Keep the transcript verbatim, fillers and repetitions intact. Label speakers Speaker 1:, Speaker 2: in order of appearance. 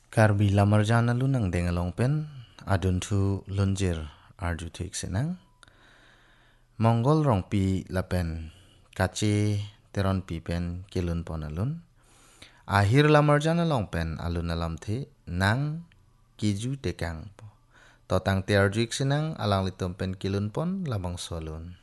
Speaker 1: Karbi lamar jana lunang dengalong pen adun thu lunjir arju thik senang. Mongol rong pi lapen kace teron pi pen kilun pon alun. Akhir lamar jana long pen alun alam the nang kiju tekang po. Totang te arju ik senang alang litom pen kilun pon labang solun.